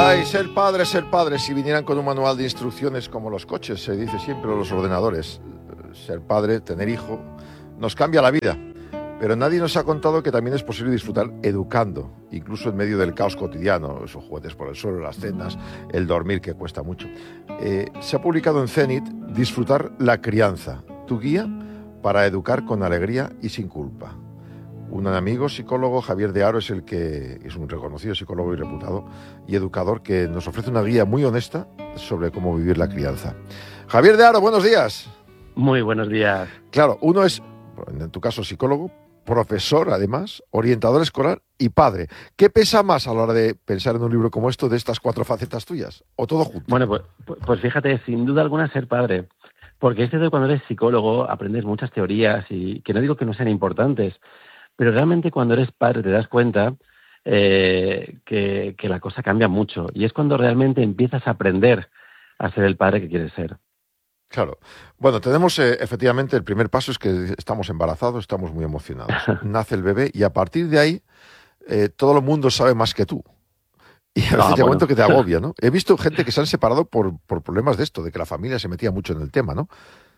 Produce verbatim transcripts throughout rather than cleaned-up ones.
Ay, ser padre, ser padre. Si vinieran con un manual de instrucciones como los coches, se dice siempre, o los ordenadores. Ser padre, tener hijo, nos cambia la vida. Pero nadie nos ha contado que también es posible disfrutar educando, incluso en medio del caos cotidiano, esos juguetes por el suelo, las cenas, el dormir, que cuesta mucho. Eh, se ha publicado en Zenit Disfrutar la crianza, tu guía para educar con alegría y sin culpa. Un amigo psicólogo, Javier de Haro, es el que es un reconocido psicólogo y reputado y educador que nos ofrece una guía muy honesta sobre cómo vivir la crianza. Javier de Haro, buenos días. Muy buenos días. Claro, uno es, en tu caso, psicólogo, profesor, además, orientador escolar y padre. ¿Qué pesa más a la hora de pensar en un libro como esto de estas cuatro facetas tuyas? ¿O todo junto? Bueno, pues, pues fíjate, sin duda alguna ser padre. Porque este de cuando eres psicólogo aprendes muchas teorías y que no digo que no sean importantes, pero realmente cuando eres padre te das cuenta eh, que, que la cosa cambia mucho. Y es cuando realmente empiezas a aprender a ser el padre que quieres ser. Claro. Bueno, tenemos eh, efectivamente el primer paso es que estamos embarazados, estamos muy emocionados. Nace el bebé y a partir de ahí eh, todo el mundo sabe más que tú. Y a veces Ah, llega un bueno. momento que te agobia, ¿no? He visto gente que se han separado por, por problemas de esto, de que la familia se metía mucho en el tema, ¿no?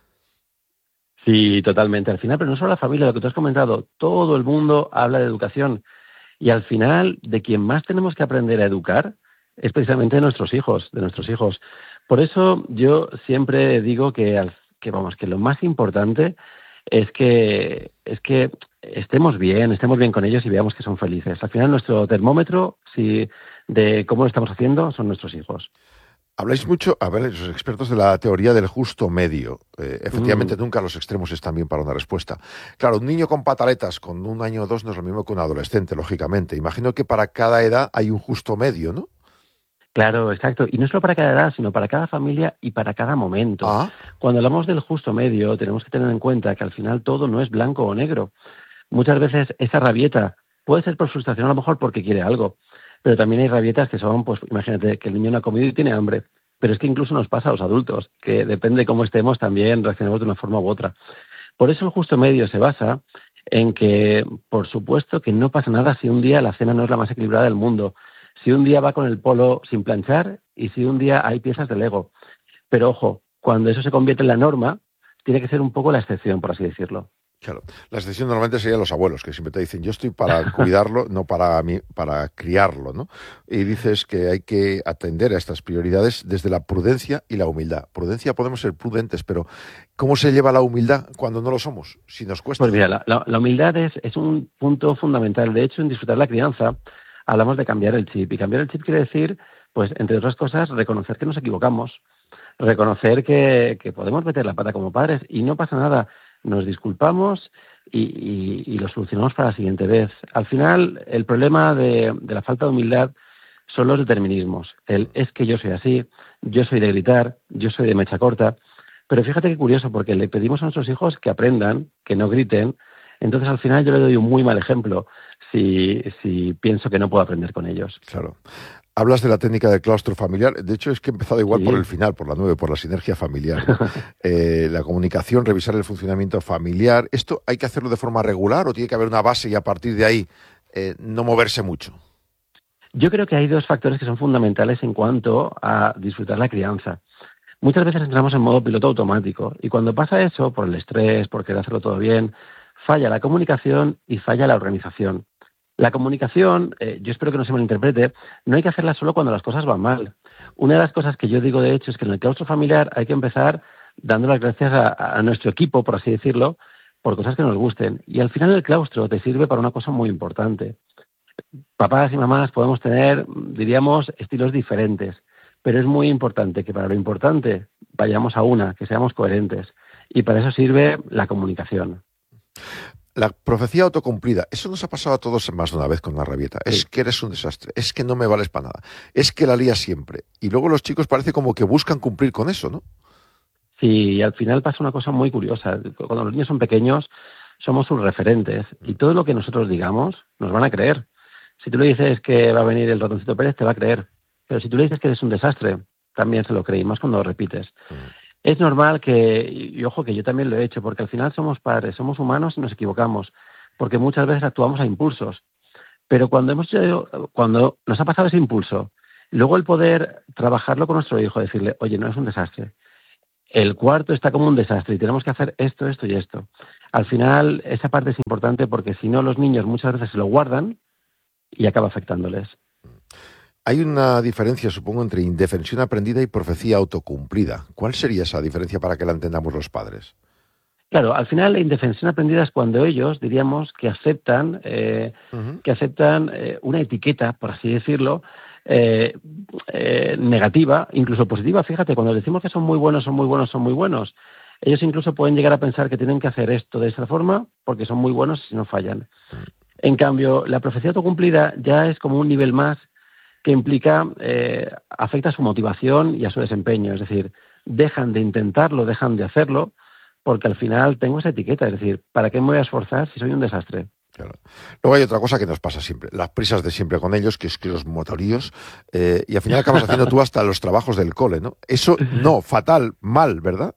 Sí, totalmente. Al final, pero no solo la familia, lo que tú has comentado, todo el mundo habla de educación. Y al final, de quien más tenemos que aprender a educar es precisamente de nuestros hijos, de nuestros hijos. Por eso yo siempre digo que, al- que vamos, que lo más importante es que es que estemos bien, estemos bien con ellos y veamos que son felices. Al final, nuestro termómetro, si de cómo lo estamos haciendo, son nuestros hijos. Habláis mucho, a ver, los expertos de la teoría del justo medio. Eh, efectivamente, Mm. nunca los extremos están bien para una respuesta. Claro, un niño con pataletas con un año o dos no es lo mismo que un adolescente, lógicamente. Imagino que para cada edad hay un justo medio, ¿no? Claro, exacto. Y no solo para cada edad, sino para cada familia y para cada momento. Ah, Cuando hablamos del justo medio, tenemos que tener en cuenta que al final todo no es blanco o negro. Muchas veces esa rabieta puede ser por frustración, a lo mejor porque quiere algo, pero también hay rabietas que son, pues imagínate que el niño no ha comido y tiene hambre. Pero es que incluso nos pasa a los adultos, que depende de cómo estemos, también reaccionamos de una forma u otra. Por eso el justo medio se basa en que, por supuesto, que no pasa nada si un día la cena no es la más equilibrada del mundo, si un día va con el polo sin planchar y si un día hay piezas de Lego. Pero ojo, cuando eso se convierte en la norma, tiene que ser un poco la excepción, por así decirlo. claro. La excepción normalmente serían los abuelos, que siempre te dicen, yo estoy para cuidarlo, no para mí, para criarlo, ¿no? Y dices que hay que atender a estas prioridades desde la prudencia y la humildad. Prudencia, podemos ser prudentes, pero ¿cómo se lleva la humildad cuando no lo somos? Si nos cuesta. Pues mira, la, la- la humildad es, es un punto fundamental. De hecho, en disfrutar la crianza hablamos de cambiar el chip. Y cambiar el chip quiere decir, pues, entre otras cosas, reconocer que nos equivocamos, reconocer que, que podemos meter la pata como padres y no pasa nada. Nos disculpamos y, y- y lo solucionamos para la siguiente vez. Al final, el problema de, de la falta de humildad son los determinismos. El es que yo soy así, yo soy de gritar, yo soy de mecha corta. Pero fíjate qué curioso, porque le pedimos a nuestros hijos que aprendan, que no griten. Entonces, al final, yo le doy un muy mal ejemplo si, si pienso que no puedo aprender con ellos. Claro. Hablas de la técnica del claustro familiar. De hecho, es que he empezado igual Sí. por el final, por la nueve, por la sinergia familiar, ¿no? Eh, la comunicación, revisar el funcionamiento familiar. ¿Esto hay que hacerlo de forma regular o tiene que haber una base y a partir de ahí eh, no moverse mucho? Yo creo que hay dos factores que son fundamentales en cuanto a disfrutar la crianza. Muchas veces entramos en modo piloto automático y cuando pasa eso, por el estrés, por querer hacerlo todo bien, falla la comunicación y falla la organización. La comunicación, eh, yo espero que no se malinterprete, no hay que hacerla solo cuando las cosas van mal. Una de las cosas que yo digo, de hecho, es que en el claustro familiar hay que empezar dando las gracias a, a nuestro equipo, por así decirlo, por cosas que nos gusten. Y al final el claustro te sirve para una cosa muy importante. Papás y mamás podemos tener, diríamos, estilos diferentes, pero es muy importante que para lo importante vayamos a una, que seamos coherentes. Y para eso sirve la comunicación. La profecía autocumplida, eso nos ha pasado a todos más de una vez con la rabieta. Es Sí. que eres un desastre, es que no me vales para nada, es que la lías siempre. Y luego los chicos parece como que buscan cumplir con eso, ¿no? Sí, y al final pasa una cosa muy curiosa. Cuando los niños son pequeños, somos sus referentes y todo lo que nosotros digamos nos van a creer. Si tú le dices que va a venir el ratoncito Pérez, te va a creer. Pero si tú le dices que eres un desastre, también se lo cree, y más cuando lo repites. Es normal que, y ojo que yo también lo he hecho, porque al final somos padres, somos humanos y nos equivocamos, porque muchas veces actuamos a impulsos. Pero cuando hemos hecho- cuando nos ha pasado ese impulso Luego el poder trabajarlo con nuestro hijo, decirle, oye, no es un desastre. El cuarto está como un desastre y tenemos que hacer esto, esto y esto. Al final, esa parte es importante porque si no, los niños muchas veces se lo guardan y acaba afectándoles. Hay una diferencia, supongo, entre indefensión aprendida y profecía autocumplida. ¿Cuál sería esa diferencia para que la entendamos los padres? Claro, al final la indefensión aprendida es cuando ellos, diríamos, que aceptan, eh, uh-huh. que aceptan eh, una etiqueta, por así decirlo, eh, eh, negativa, incluso positiva. Fíjate, cuando decimos que son muy buenos, son muy buenos, son muy buenos, ellos incluso pueden llegar a pensar que tienen que hacer esto de esa forma porque son muy buenos y si no fallan. Uh-huh. En cambio, la profecía autocumplida ya es como un nivel más que implica, eh, afecta a su motivación y a su desempeño. Es decir, dejan de intentarlo, dejan de hacerlo, porque al final tengo esa etiqueta. Es decir, ¿para qué me voy a esforzar si soy un desastre? Claro. Luego hay otra cosa que nos pasa siempre, las prisas de siempre con ellos, que es que los motoríos, eh, y al final acabas haciendo tú hasta los trabajos del cole, ¿no? Eso, no, fatal, mal, ¿verdad?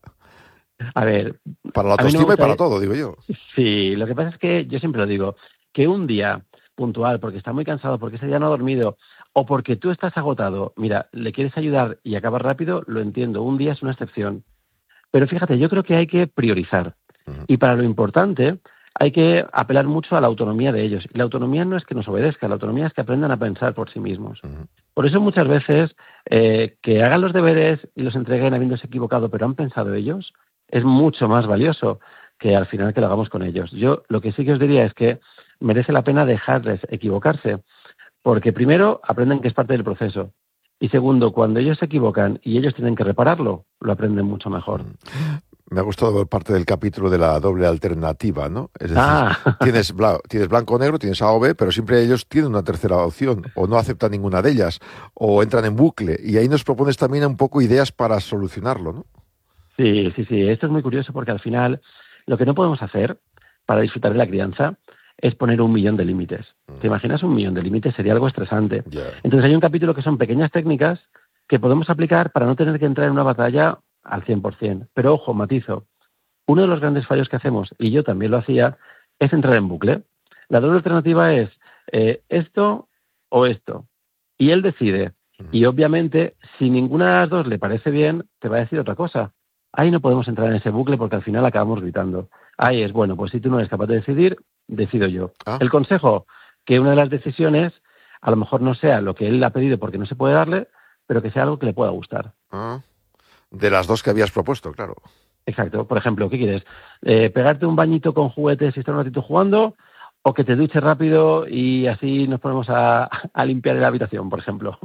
A ver... Para la autoestima no y para todo, digo yo. Sí, lo que pasa es que yo siempre lo digo, que un día puntual, porque está muy cansado, porque ese día no ha dormido, o porque tú estás agotado, mira, le quieres ayudar y acabas rápido, lo entiendo, un día es una excepción. Pero fíjate, yo creo que hay que priorizar. Uh-huh. Y para lo importante hay que apelar mucho a la autonomía de ellos. Y la autonomía no es que nos obedezca, la autonomía es que aprendan a pensar por sí mismos. Uh-huh. Por eso muchas veces eh, que hagan los deberes y los entreguen habiéndose equivocado, pero han pensado ellos, es mucho más valioso que al final que lo hagamos con ellos. Yo lo que sí que os diría es que merece la pena dejarles equivocarse, porque primero aprenden que es parte del proceso. Y segundo, cuando ellos se equivocan y ellos tienen que repararlo, lo aprenden mucho mejor. Me ha gustado ver parte del capítulo de la doble alternativa, ¿no? Es decir, ah. tienes, bla, tienes blanco o negro, tienes A o B, pero siempre ellos tienen una tercera opción, o no aceptan ninguna de ellas, o entran en bucle. Y ahí nos propones también un poco ideas para solucionarlo, ¿no? Sí, sí, sí. Esto es muy curioso porque al final lo que no podemos hacer para disfrutar de la crianza es poner un millón de límites. ¿Te imaginas un millón de límites? Sería algo estresante. Yeah. Entonces hay un capítulo que son pequeñas técnicas que podemos aplicar para no tener que entrar en una batalla al cien por ciento. Pero ojo, matizo, uno de los grandes fallos que hacemos, y yo también lo hacía, es entrar en bucle. La doble alternativa es eh, esto o esto. Y él decide. Y obviamente, si ninguna de las dos le parece bien, te va a decir otra cosa. Ahí no podemos entrar en ese bucle porque al final acabamos gritando. Ahí es, bueno, pues si tú no eres capaz de decidir, decido yo. Ah. El consejo, que una de las decisiones a lo mejor no sea lo que él ha pedido porque no se puede darle, pero que sea algo que le pueda gustar. Ah. De las dos que habías propuesto, claro. Exacto. Por ejemplo, ¿qué quieres? Eh, ¿Pegarte un bañito con juguetes y estar un ratito jugando? ¿O que te duches rápido y así nos ponemos a, a limpiar la habitación, por ejemplo?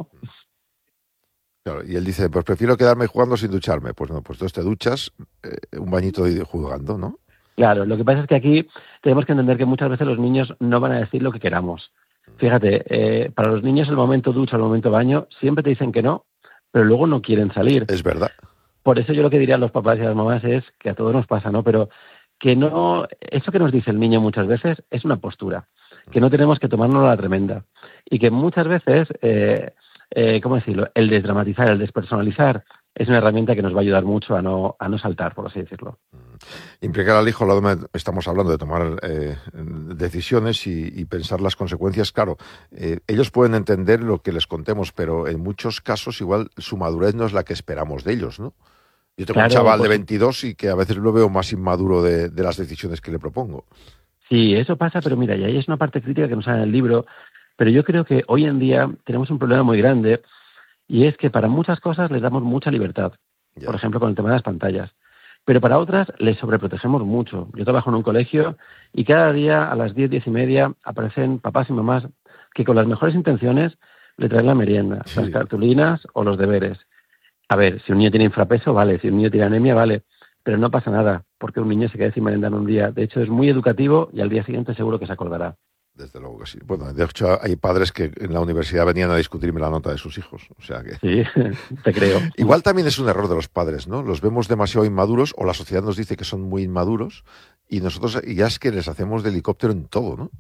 Claro, y él dice, pues prefiero quedarme jugando sin ducharme. Pues no, pues entonces te duchas, eh, un bañito de jugando, ¿no? Claro, lo que pasa es que aquí tenemos que entender que muchas veces los niños no van a decir lo que queramos. Fíjate, eh, para los niños el momento ducha, el momento baño, siempre te dicen que no, pero luego no quieren salir. Es verdad. Por eso yo lo que diría a los papás y a las mamás es que a todos nos pasa, ¿no? Pero que no, eso que nos dice el niño muchas veces es una postura, que no tenemos que tomárnoslo a la tremenda. Y que muchas veces, eh, eh, ¿cómo decirlo? El desdramatizar, el despersonalizar, es una herramienta que nos va a ayudar mucho a no, a no saltar, por así decirlo. Implicar al hijo, estamos hablando de tomar eh, decisiones y, y pensar las consecuencias. Claro, eh, ellos pueden entender lo que les contemos, pero en muchos casos igual su madurez no es la que esperamos de ellos, ¿no? Yo tengo claro, un chaval pues, de veintidós y que a veces lo veo más inmaduro de, de las decisiones que le propongo. Sí, eso pasa, pero mira, y ahí es una parte crítica que nos sale en el libro, pero yo creo que hoy en día tenemos un problema muy grande y es que para muchas cosas les damos mucha libertad. Ya. Por ejemplo, con el tema de las pantallas. Pero para otras les sobreprotegemos mucho. Yo trabajo en un colegio y cada día a las diez, diez y media aparecen papás y mamás que con las mejores intenciones le traen la merienda, sí. las cartulinas o los deberes. A ver, si un niño tiene infrapeso, vale. Si un niño tiene anemia, vale. Pero no pasa nada porque un niño se quede sin merendar un día. De hecho, es muy educativo y al día siguiente seguro que se acordará. Desde luego que sí. Bueno, de hecho hay padres que en la universidad venían a discutirme la nota de sus hijos. O sea que... Sí, te creo. Igual también es un error de los padres, ¿no? Los vemos demasiado inmaduros o la sociedad nos dice que son muy inmaduros y nosotros ya es que les hacemos de helicóptero en todo, ¿no?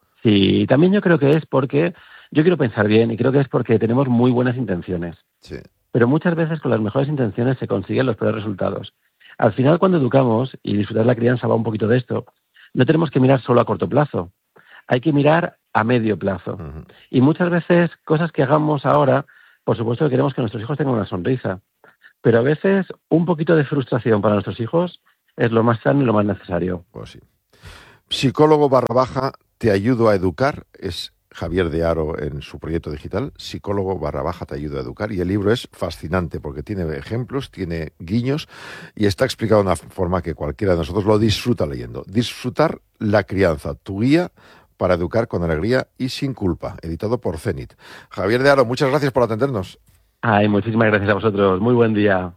Sí, también yo creo que es porque, yo quiero pensar bien y creo que es porque tenemos muy buenas intenciones. Sí. Pero muchas veces con las mejores intenciones se consiguen los peores resultados. Al final, cuando educamos, y disfrutar la crianza va un poquito de esto, no tenemos que mirar solo a corto plazo. Hay que mirar a medio plazo. Uh-huh. Y muchas veces cosas que hagamos ahora Por supuesto que queremos que nuestros hijos tengan una sonrisa, pero a veces un poquito de frustración para nuestros hijos es lo más sano y lo más necesario. Pues sí. Psicólogo barra baja, te ayudo a educar, es Javier de Haro en su proyecto digital, psicólogo barra baja, te ayudo a educar, y el libro es fascinante porque tiene ejemplos, tiene guiños y está explicado de una forma que cualquiera de nosotros lo disfruta leyendo. Disfrutar la crianza, tu guía para educar con alegría y sin culpa, editado por Zenit. Javier de Haro, muchas gracias por atendernos. Ay, muchísimas gracias a vosotros. Muy buen día.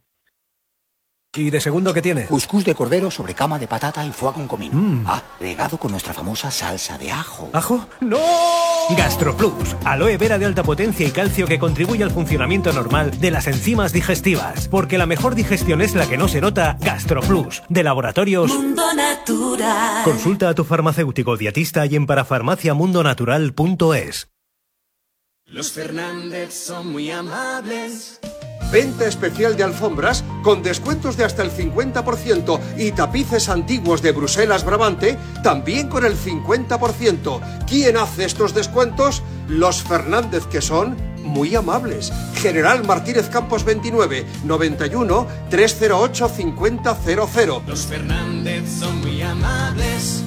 ¿Y de segundo qué tiene? Cuscús de cordero sobre cama de patata y foie con comino. Mm. Ah, regado con nuestra famosa salsa de ajo. ¿Ajo? ¡No! GastroPlus, aloe vera de alta potencia y calcio que contribuye al funcionamiento normal de las enzimas digestivas. Porque la mejor digestión es la que no se nota. GastroPlus, de Laboratorios Mundo Natural. Consulta a tu farmacéutico dietista y en parafarmacia mundo natural punto es. Los Fernández son muy amables. Venta especial de alfombras con descuentos de hasta el cincuenta por ciento y tapices antiguos de Bruselas Brabante también con el cincuenta por ciento. ¿Quién hace estos descuentos? Los Fernández, que son muy amables. General Martínez Campos veintinueve, noventa y uno, trescientos ocho, cincuenta cero cero. Los Fernández son muy amables.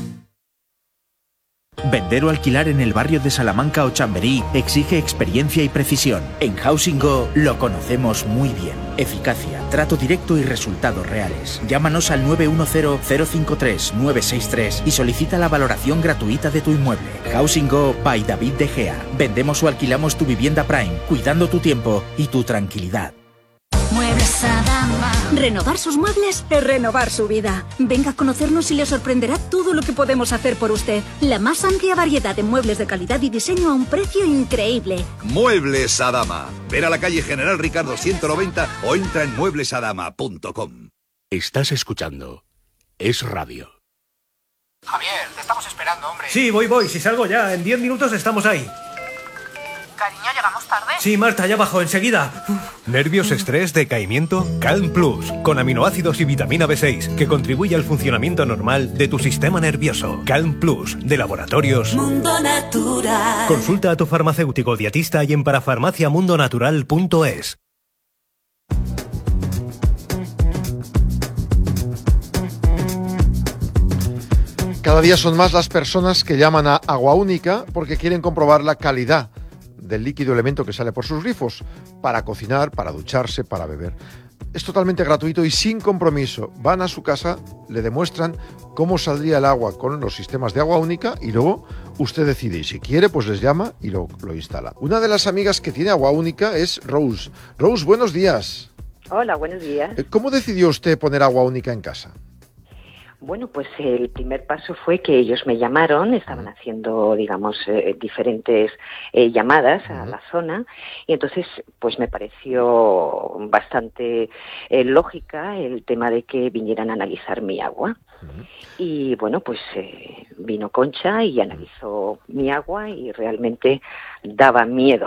Vender o alquilar en el barrio de Salamanca o Chamberí exige experiencia y precisión. En Housing Go lo conocemos muy bien. Eficacia, trato directo y resultados reales. Llámanos al nueve uno cero, cero cinco tres, nueve seis tres y solicita la valoración gratuita de tu inmueble. Housing Go by David De Gea. Vendemos o alquilamos tu vivienda Prime, cuidando tu tiempo y tu tranquilidad. Muebles Adama. Renovar sus muebles es renovar su vida. Venga a conocernos y le sorprenderá todo lo que podemos hacer por usted. La más amplia variedad de muebles de calidad y diseño a un precio increíble. Muebles Adama. Ver a la calle General Ricardo ciento noventa o entra en muebles adama punto com. Estás escuchando Es Radio. Javier, te estamos esperando, hombre. Sí, voy, voy. Si salgo ya, en diez minutos estamos ahí. Cariño, ¿llegamos tarde? Sí, Marta, ya bajo, enseguida. ¿Nervios, estrés, decaimiento? Calm Plus, con aminoácidos y vitamina B seis, que contribuye al funcionamiento normal de tu sistema nervioso. Calm Plus, de Laboratorios Mundo Natural. Consulta a tu farmacéutico dietista y en parafarmacia mundo natural punto es. Cada día son más las personas que llaman a Agua Única porque quieren comprobar la calidad del líquido elemento que sale por sus grifos, para cocinar, para ducharse, para beber. Es totalmente gratuito y sin compromiso. Van a su casa, le demuestran cómo saldría el agua con los sistemas de Agua Única y luego usted decide. Y si quiere, pues les llama y lo, lo instala. Una de las amigas que tiene Agua Única es Rose. Rose, buenos días. Hola, buenos días. ¿Cómo decidió usted poner Agua Única en casa? Bueno, pues el primer paso fue que ellos me llamaron, estaban haciendo, digamos, eh, diferentes eh, llamadas a la zona y entonces pues me pareció bastante eh, lógica el tema de que vinieran a analizar mi agua. Y bueno, pues eh, vino Concha y analizó mi agua y realmente daba miedo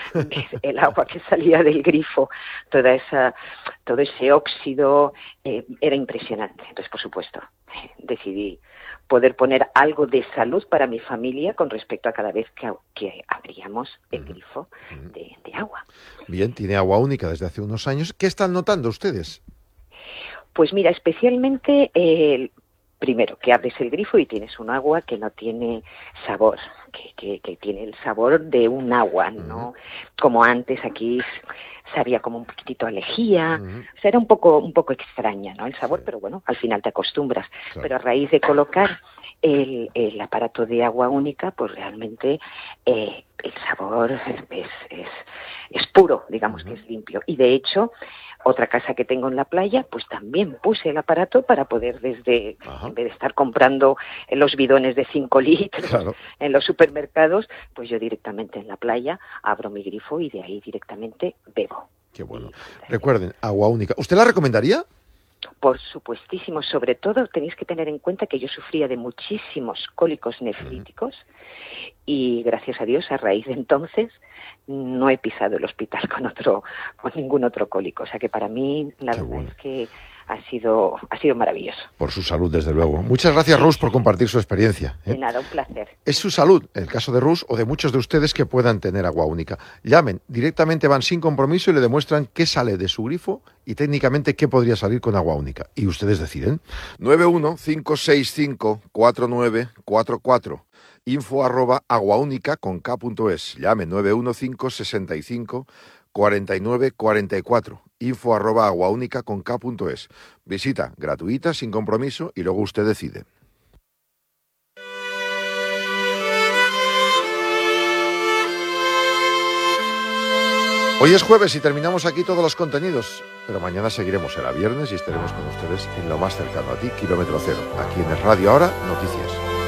el agua que salía del grifo, toda esa, todo ese óxido, eh, era impresionante. Entonces, por supuesto, decidí poder poner algo de salud para mi familia con respecto a cada vez que, que abríamos el grifo de, de agua. Bien, tiene Agua Única desde hace unos años. ¿Qué están notando ustedes? Pues mira, especialmente el primero, que abres el grifo y tienes un agua que no tiene sabor, que, que, que tiene el sabor de un agua, ¿no? Como antes aquí sabía como un poquitito a lejía, uh-huh. O sea, era un poco, un poco extraña, ¿no? El sabor, sí. Pero bueno, al final te acostumbras. Claro. Pero a raíz de colocar el, el aparato de Agua Única, pues realmente eh, el sabor es, es, es puro, digamos, uh-huh. Que es limpio. Y de hecho, otra casa que tengo en la playa, pues también puse el aparato para poder desde, Ajá. en vez de estar comprando los bidones de cinco litros claro. en los supermercados, pues yo directamente en la playa abro mi grifo y de ahí directamente bebo. Qué bueno. Y, recuerden, Agua Única. ¿Usted la recomendaría? Por supuestísimo. Sobre todo tenéis que tener en cuenta que yo sufría de muchísimos cólicos nefríticos uh-huh. y gracias a Dios a raíz de entonces no he pisado el hospital con otro, con ningún otro cólico. O sea que para mí la Qué verdad bueno. es que ha sido, ha sido maravilloso. Por su salud, desde luego. Muchas gracias, Rus, por compartir su experiencia. ¿eh? De nada, un placer. Es su salud, el caso de Rus o de muchos de ustedes que puedan tener agua única. Llamen, directamente van sin compromiso y le demuestran qué sale de su grifo y técnicamente qué podría salir con agua única. Y ustedes deciden. nueve uno cinco seis cinco cuatro nueve cuatro cuatro. Info arroba aguaúnica con K punto es. Llame nueve uno cinco seis cinco cuarenta y nueve cuarenta y cuatro. Info arroba aguaúnica con K punto es. Visita gratuita, sin compromiso, y luego usted decide. Hoy es jueves y terminamos aquí todos los contenidos, pero mañana seguiremos, será viernes y estaremos con ustedes en lo más cercano a ti, Kilómetro Cero, aquí en el Radio Ahora, Noticias.